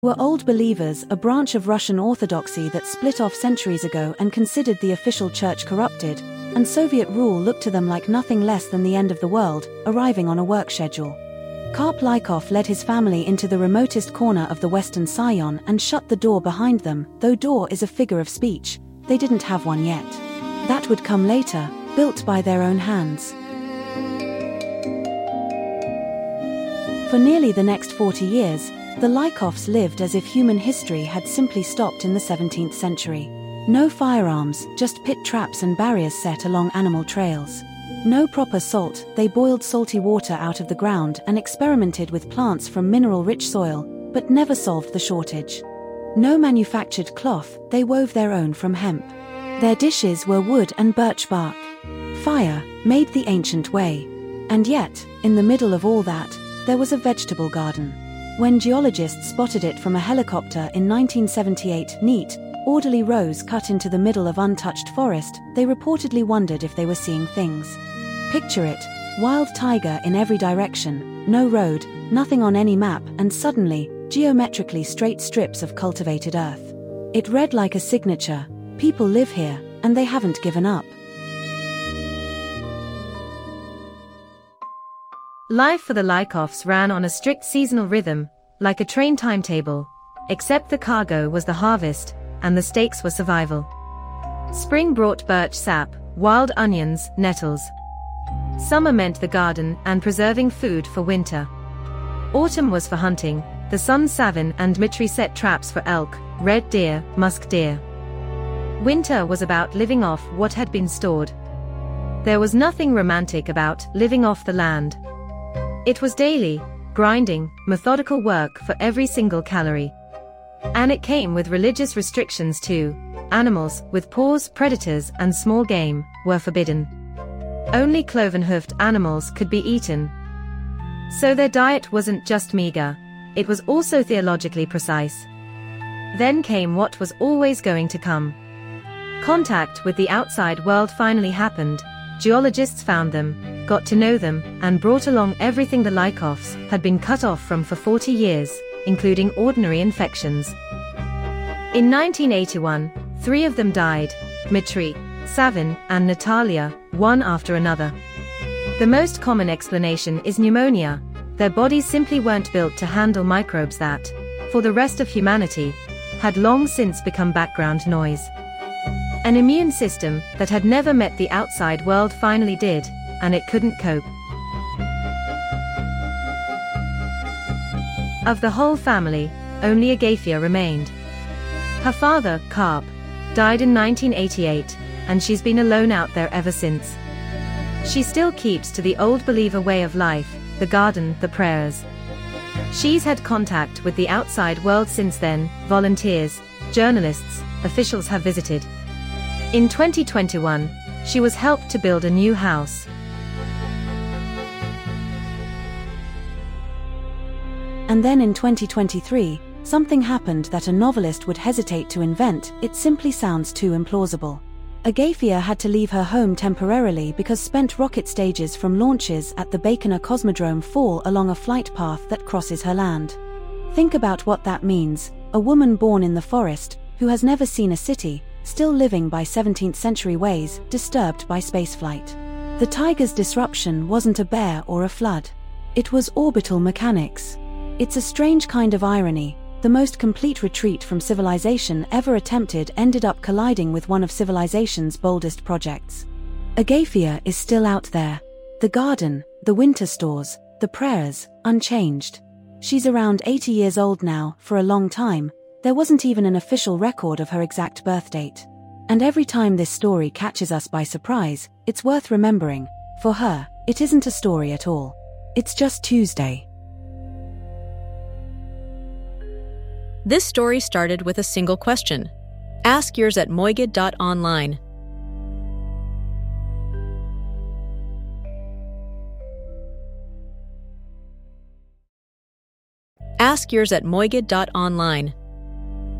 were Old Believers, a branch of Russian Orthodoxy that split off centuries ago and considered the official church corrupted, and Soviet rule looked to them like nothing less than the end of the world, arriving on a work schedule. Karp Lykov led his family into the remotest corner of the Western Scion and shut the door behind them. Though door is a figure of speech, they didn't have one yet. That would come later, built by their own hands. For nearly the next 40 years, the Lykovs lived as if human history had simply stopped in the 17th century. No firearms, just pit traps and barriers set along animal trails. No proper salt, they boiled salty water out of the ground and experimented with plants from mineral-rich soil, but never solved the shortage. No manufactured cloth, they wove their own from hemp. Their dishes were wood and birch bark. Fire made the ancient way. And yet, in the middle of all that, there was a vegetable garden. When geologists spotted it from a helicopter in 1978, neat, orderly rows cut into the middle of untouched forest, they reportedly wondered if they were seeing things. Picture it, wild taiga in every direction, no road, nothing on any map, and suddenly, geometrically straight strips of cultivated earth. It read like a signature: people live here, and they haven't given up. Life for the Lykovs ran on a strict seasonal rhythm, like a train timetable, except the cargo was the harvest, and the stakes were survival. Spring brought birch sap, wild onions, nettles. Summer meant the garden and preserving food for winter. Autumn was for hunting. The son Savin and Dmitry set traps for elk, red deer, musk deer. Winter was about living off what had been stored. There was nothing romantic about living off the land. It was daily, grinding, methodical work for every single calorie. And it came with religious restrictions too. Animals, with paws, predators, and small game, were forbidden. Only cloven-hoofed animals could be eaten. So their diet wasn't just meager, it was also theologically precise. Then came what was always going to come. Contact with the outside world finally happened. Geologists found them, got to know them, and brought along everything the Lykovs had been cut off from for 40 years, including ordinary infections. In 1981, 3 of them died: Dmitry, Savin, and Natalia, one after another. The most common explanation is pneumonia. Their bodies simply weren't built to handle microbes that, for the rest of humanity, had long since become background noise. An immune system that had never met the outside world finally did, and it couldn't cope. Of the whole family, only Agafia remained. Her father, Karp, died in 1988, and she's been alone out there ever since. She still keeps to the old believer way of life, the garden, the prayers. She's had contact with the outside world since then. Volunteers, journalists, officials have visited. In 2021, she was helped to build a new house. And then in 2023, something happened that a novelist would hesitate to invent. It simply sounds too implausible. Agafia had to leave her home temporarily because spent rocket stages from launches at the Baikonur Cosmodrome fall along a flight path that crosses her land. Think about what that means: a woman born in the forest, who has never seen a city, still living by 17th century ways, disturbed by spaceflight. The Tiger's disruption wasn't a bear or a flood. It was orbital mechanics. It's a strange kind of irony. The most complete retreat from civilization ever attempted ended up colliding with one of civilization's boldest projects. Agafia is still out there. The garden, the winter stores, the prayers, unchanged. She's around 80 years old now. For a long time, there wasn't even an official record of her exact birth date. And every time this story catches us by surprise, it's worth remembering. For her, it isn't a story at all. It's just Tuesday. This story started with a single question. Ask yours at moigid.online. Ask yours at moigid.online.